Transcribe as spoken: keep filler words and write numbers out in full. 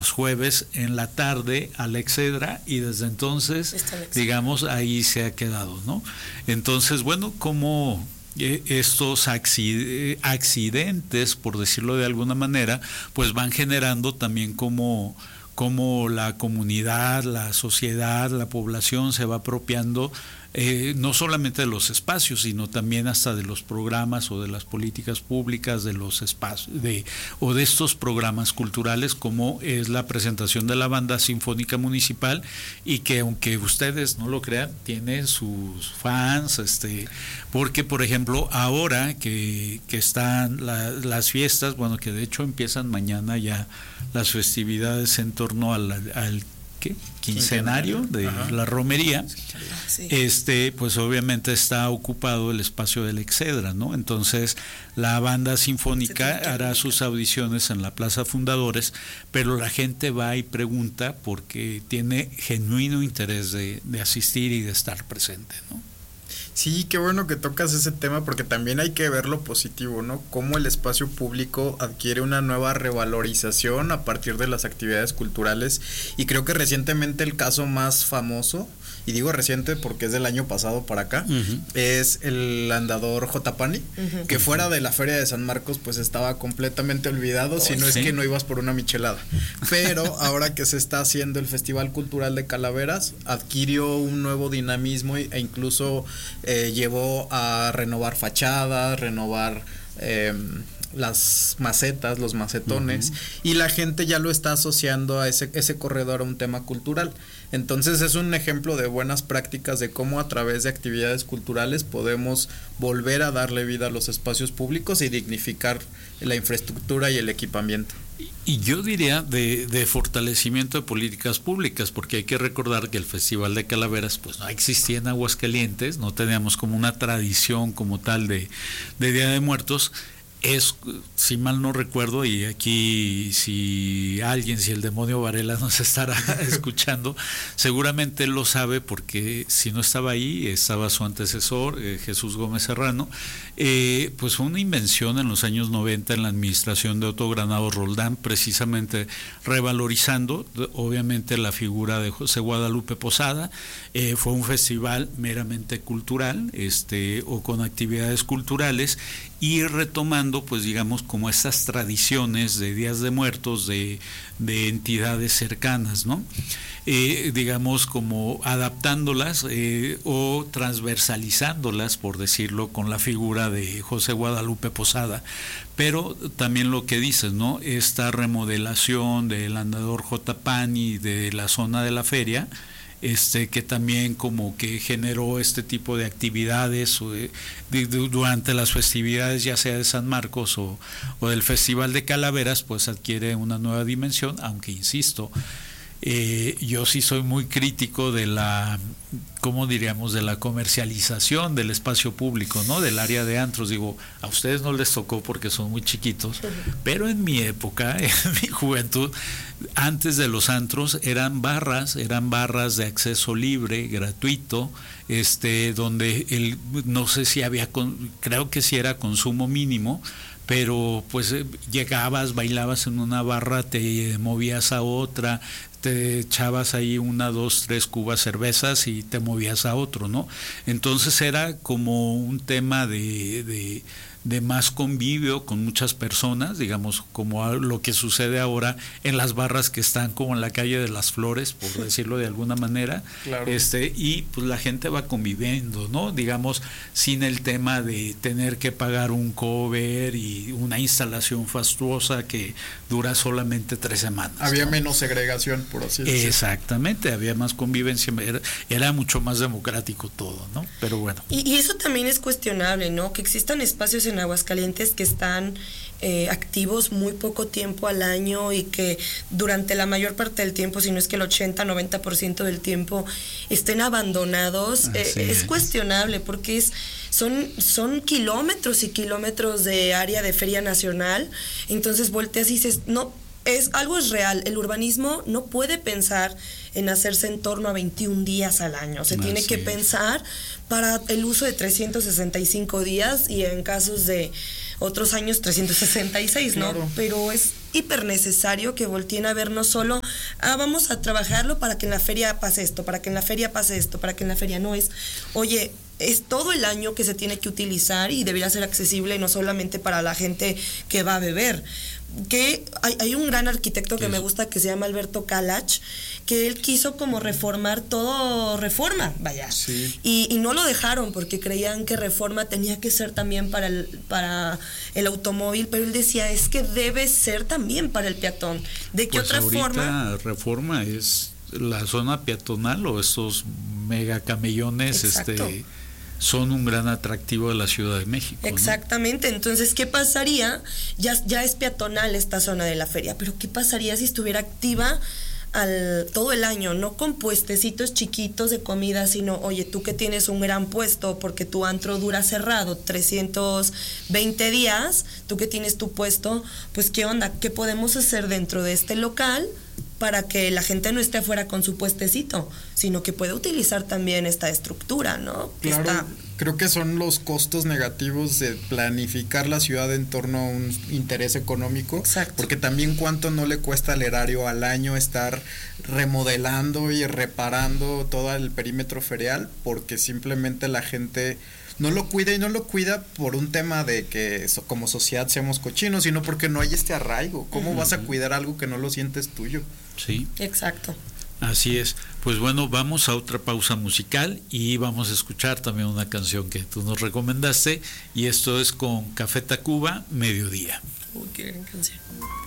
jueves en la tarde a la Excedra y desde entonces, digamos, ahí se ha quedado, ¿no? Entonces, bueno, como estos accidentes, por decirlo de alguna manera, pues van generando también como, como la comunidad, la sociedad, la población se va apropiando Eh, no solamente de los espacios, sino también hasta de los programas o de las políticas públicas de los espacios de, o de estos programas culturales, como es la presentación de la Banda Sinfónica Municipal, y que aunque ustedes no lo crean, tiene sus fans, este porque por ejemplo ahora que, que están la, las fiestas, bueno, que de hecho empiezan mañana ya las festividades en torno al, al ¿qué? quincenario de Ajá. la romería, sí. este pues obviamente está ocupado el espacio de la Excedra, ¿no? Entonces la banda sinfónica hará sus audiciones en la Plaza Fundadores, pero la gente va y pregunta porque tiene genuino interés de, de asistir y de estar presente, ¿no? Sí, qué bueno que tocas ese tema, porque también hay que ver lo positivo, ¿no? Cómo el espacio público adquiere una nueva revalorización a partir de las actividades culturales, y creo que recientemente el caso más famoso, y digo reciente porque es del año pasado para acá, uh-huh. es el andador Jotapani, uh-huh. que fuera de la Feria de San Marcos pues estaba completamente olvidado, oh, si no ¿sí? es que no ibas por una michelada, pero ahora que se está haciendo el Festival Cultural de Calaveras, adquirió un nuevo dinamismo e incluso eh, llevó a renovar fachadas, renovar eh, las macetas, los macetones, uh-huh. y la gente ya lo está asociando a ese, ese corredor a un tema cultural. Entonces es un ejemplo de buenas prácticas de cómo a través de actividades culturales podemos volver a darle vida a los espacios públicos y dignificar la infraestructura y el equipamiento. Y yo diría de, de fortalecimiento de políticas públicas, porque hay que recordar que el Festival de Calaveras pues no existía en Aguascalientes, no teníamos como una tradición como tal de, de Día de Muertos. Es, si mal no recuerdo, y aquí si alguien, si el demonio Varela nos estará escuchando, seguramente él lo sabe, porque si no estaba ahí, estaba su antecesor, eh, Jesús Gómez Serrano, eh, pues fue una invención en los años noventa en la administración de Otto Granados Roldán, precisamente revalorizando obviamente la figura de José Guadalupe Posada. Eh, fue un festival meramente cultural, este, o con actividades culturales, y retomando pues digamos como estas tradiciones de días de muertos de, de entidades cercanas, ¿no? Eh, digamos como adaptándolas eh, o transversalizándolas, por decirlo, con la figura de José Guadalupe Posada. Pero también lo que dices, ¿no? Esta remodelación del andador Jotapani, de la zona de la feria, este que también como que generó este tipo de actividades o de, de, de, durante las festividades, ya sea de San Marcos o, o del Festival de Calaveras, pues adquiere una nueva dimensión, aunque insisto, eh, yo sí soy muy crítico de la, ¿cómo diríamos?, de la comercialización del espacio público, ¿no? Del área de antros. Digo, a ustedes no les tocó porque son muy chiquitos, pero en mi época, en mi juventud, antes de los antros eran barras, eran barras de acceso libre, gratuito, este, donde el, no sé si había, con, creo que sí era consumo mínimo, pero pues llegabas, bailabas en una barra, te movías a otra, te echabas ahí una, dos, tres cubas cervezas y te movías a otro, ¿no? Entonces era como un tema de, de, de más convivio con muchas personas, digamos, como lo que sucede ahora en las barras que están como en la calle de las Flores, por decirlo de alguna manera, claro. este y pues la gente va conviviendo, ¿no? Digamos, sin el tema de tener que pagar un cover y una instalación fastuosa que dura solamente tres semanas. Había ¿no? menos segregación, por así decirlo. Exactamente, había más convivencia, era, era mucho más democrático todo, ¿no? Pero bueno. Y, y eso también es cuestionable, ¿no? Que existan espacios en Aguascalientes que están eh, activos muy poco tiempo al año y que durante la mayor parte del tiempo, si no es que el ochenta, noventa por ciento del tiempo estén abandonados, eh, es, es cuestionable porque es son son kilómetros y kilómetros de área de feria nacional. Entonces volteas y dices, no, es algo es real. El urbanismo no puede pensar en hacerse en torno a veintiún días al año. Se Así tiene que es. pensar para el uso de trescientos sesenta y cinco días, y en casos de otros años trescientos sesenta y seis, ¿no? Claro. Pero es hiper necesario que volteen a ver no solo, ah, vamos a trabajarlo para que en la feria pase esto, para que en la feria pase esto, para que en la feria no es, oye, es todo el año que se tiene que utilizar y debería ser accesible no solamente para la gente que va a beber. Que hay, hay un gran arquitecto que me gusta que se llama Alberto Kalach, que él quiso como reformar todo Reforma, vaya, sí. y, y no lo dejaron porque creían que Reforma tenía que ser también para el, para el automóvil, pero él decía, es que debe ser también para el peatón. ¿De qué pues otra ahorita forma? Reforma es la zona peatonal o estos mega camellones, Exacto. este son un gran atractivo de la Ciudad de México. Exactamente, ¿no? Entonces, ¿qué pasaría? Ya, ya es peatonal esta zona de la feria, pero ¿qué pasaría si estuviera activa al, todo el año? No con puestecitos chiquitos de comida, sino, oye, tú que tienes un gran puesto porque tu antro dura cerrado trescientos veinte días, tú que tienes tu puesto, pues ¿qué onda? ¿Qué podemos hacer dentro de este local para que la gente no esté afuera con su puestecito, sino que pueda utilizar también esta estructura, ¿no? Que Claro, está... creo que son los costos negativos de planificar la ciudad en torno a un interés económico. Exacto. Porque también cuánto no le cuesta al erario al año estar remodelando y reparando todo el perímetro ferial, porque simplemente la gente no lo cuida, y no lo cuida por un tema de que so, como sociedad seamos cochinos, sino porque no hay este arraigo. ¿Cómo uh-huh. vas a cuidar algo que no lo sientes tuyo? Sí. Exacto. Así es. Pues bueno, vamos a otra pausa musical y vamos a escuchar también una canción que tú nos recomendaste, y esto es con Café Tacuba, Mediodía. Uy, qué gran canción.